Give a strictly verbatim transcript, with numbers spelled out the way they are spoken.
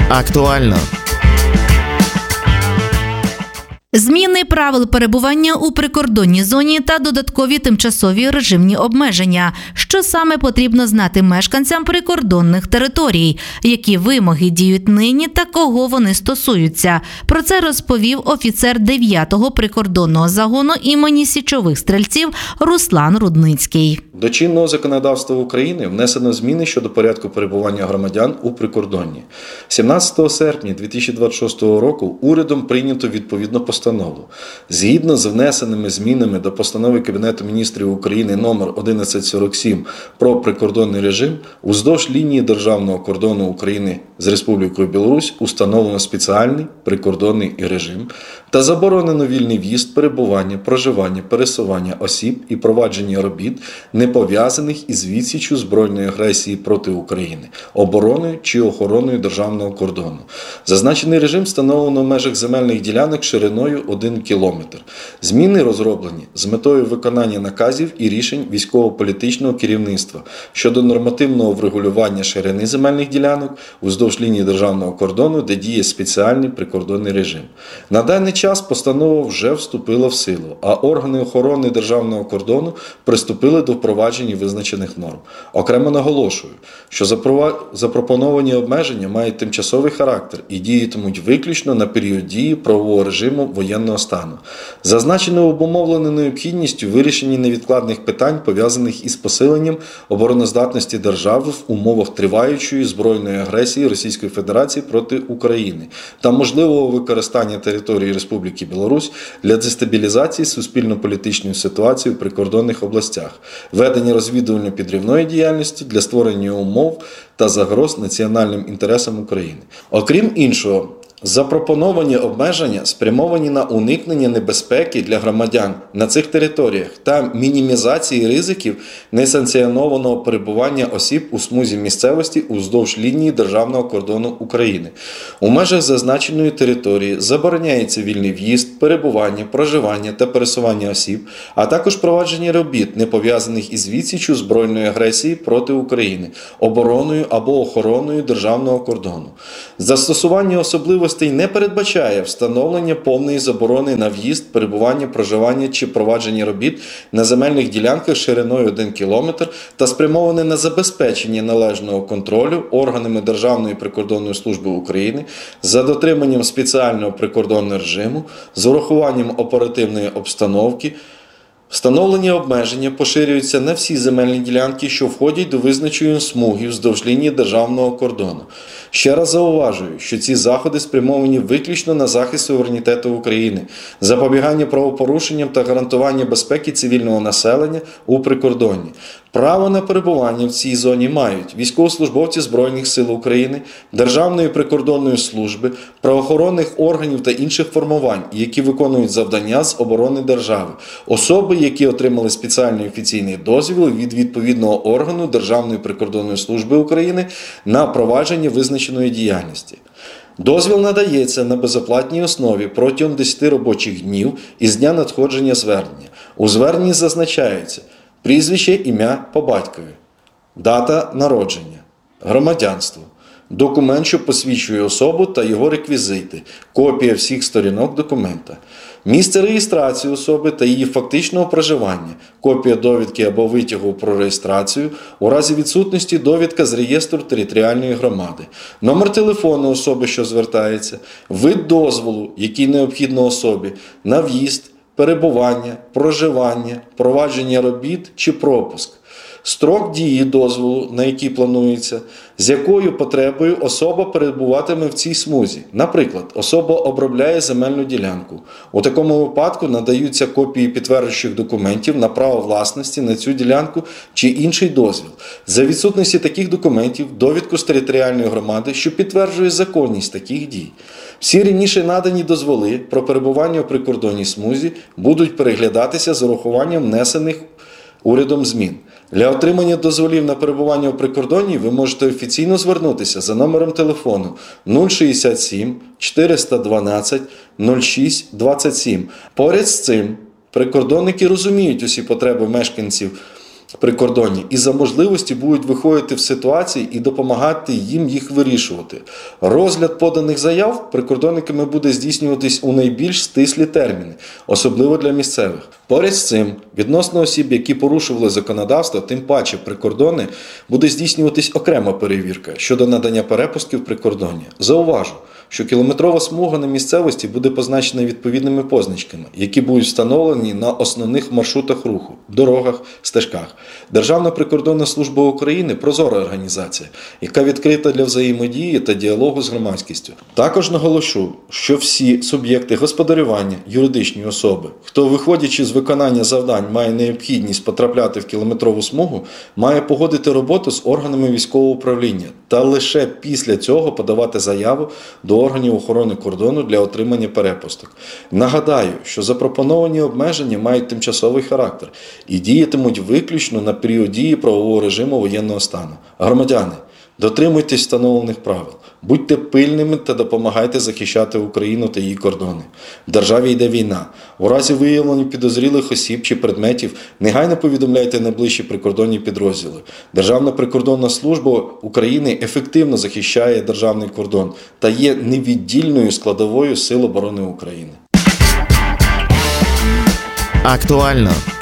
Актуально. Зміни правил перебування у прикордонній зоні та додаткові тимчасові режимні обмеження. Що саме потрібно знати мешканцям прикордонних територій? Які вимоги діють нині та кого вони стосуються? Про це розповів офіцер дев'ятого прикордонного загону імені січових стрільців Руслан Рудницький. До чинного законодавства України внесено зміни щодо порядку перебування громадян у прикордонні. сімнадцятого серпня дві тисячі двадцять шостого року урядом прийнято відповідну постанову. Згідно з внесеними змінами до постанови Кабінету міністрів України номер одинадцять сорок сім про прикордонний режим, уздовж лінії державного кордону України з Республікою Білорусь установлено спеціальний прикордонний режим та заборонено вільний в'їзд, перебування, проживання, пересування осіб і провадження робіт, не пов'язаних із відсіччю збройної агресії проти України, обороною чи охороною державного кордону. Зазначений режим встановлено в межах земельних ділянок шириною один кілометр. Зміни розроблені з метою виконання наказів і рішень військово-політичного керівництва щодо нормативного врегулювання ширини земельних ділянок уздовж лінії державного кордону, де діє спеціальний прикордонний режим. На даний час постанова вже вступила в силу, а органи охорони державного кордону приступили до впровадження визначених норм. Окремо наголошую, що запропоновані обмеження мають тимчасовий характер і діятимуть виключно на період дії правового режиму воєнного стану. Зазначено обумовлено необхідністю вирішення невідкладних питань, пов'язаних із посиленням обороноздатності держави в умовах триваючої збройної агресії Російської Федерації проти України та можливого використання території Республіки Білорусь для дестабілізації суспільно-політичної ситуації у прикордонних областях, ведення розвідувально-підривної діяльності для створення умов та загроз національним інтересам України. Окрім іншого, запропоновані обмеження спрямовані на уникнення небезпеки для громадян на цих територіях та мінімізації ризиків несанкціонованого перебування осіб у смузі місцевості уздовж лінії державного кордону України. У межах зазначеної території забороняється вільний в'їзд, перебування, проживання та пересування осіб, а також провадження робіт, не пов'язаних із відсіччю збройної агресії проти України, обороною або охороною державного кордону. Застосування особливостей не передбачає встановлення повної заборони на в'їзд, перебування, проживання чи провадження робіт на земельних ділянках шириною один кілометр та спрямоване на забезпечення належного контролю органами Державної прикордонної служби України за дотриманням спеціального прикордонного режиму, з урахуванням оперативної обстановки. Встановлені обмеження поширюються на всі земельні ділянки, що входять до визначеної смуги вздовж лінії державного кордону. Ще раз зауважую, що ці заходи спрямовані виключно на захист суверенітету України, запобігання правопорушенням та гарантування безпеки цивільного населення у прикордонні. Право на перебування в цій зоні мають військовослужбовці Збройних сил України, Державної прикордонної служби, правоохоронних органів та інших формувань, які виконують завдання з оборони держави, особи, які отримали спеціальний офіційний дозвіл від відповідного органу Державної прикордонної служби України на провадження визначеної діяльності. Дозвіл надається на безоплатній основі протягом десяти робочих днів із дня надходження звернення. У зверненні зазначаються прізвище, ім'я по батькові, дата народження, громадянство, документ, що посвідчує особу та його реквізити, копія всіх сторінок документа, місце реєстрації особи та її фактичного проживання, копія довідки або витягу про реєстрацію, у разі відсутності довідка з реєстру територіальної громади, номер телефону особи, що звертається, вид дозволу, який необхідно особі, на в'їзд, перебування, проживання, провадження робіт чи пропуск, строк дії дозволу, на який планується, з якою потребою особа перебуватиме в цій смузі. Наприклад, особа обробляє земельну ділянку. У такому випадку надаються копії підтверджуючих документів на право власності на цю ділянку чи інший дозвіл. За відсутності таких документів, довідку з територіальної громади, що підтверджує законність таких дій. Всі раніше надані дозволи про перебування у прикордонній смузі будуть переглядатися з урахуванням внесених урядом змін. Для отримання дозволів на перебування у прикордонні ви можете офіційно звернутися за номером телефону нуль шістдесят сім чотириста дванадцять нуль шість двадцять сім. Поряд з цим, прикордонники розуміють усі потреби мешканців прикордонні і за можливості будуть виходити в ситуації і допомагати їм їх вирішувати. Розгляд поданих заяв прикордонниками буде здійснюватись у найбільш стислі терміни, особливо для місцевих. Поряд з цим, відносно осіб, які порушували законодавство, тим паче прикордонне, буде здійснюватись окрема перевірка щодо надання перепустків прикордоння. Зауважу, що кілометрова смуга на місцевості буде позначена відповідними позначками, які будуть встановлені на основних маршрутах руху, дорогах, стежках. Державна прикордонна служба України – прозора організація, яка відкрита для взаємодії та діалогу з громадськістю. Також наголошу, що всі суб'єкти господарювання, юридичні особи, хто, виходячи з виконання завдань, має необхідність потрапляти в кілометрову смугу, має погодити роботу з органами військового управління та лише після цього подавати заяву до органів охорони кордону для отримання перепусток. Нагадаю, що запропоновані обмеження мають тимчасовий характер і діятимуть виключно на період дії правового режиму воєнного стану. Громадяни, дотримуйтесь встановлених правил, будьте пильними та допомагайте захищати Україну та її кордони. В державі йде війна. У разі виявлення підозрілих осіб чи предметів негайно повідомляйте найближчі прикордонні підрозділи. Державна прикордонна служба України ефективно захищає державний кордон та є невіддільною складовою Сил оборони України. Актуально,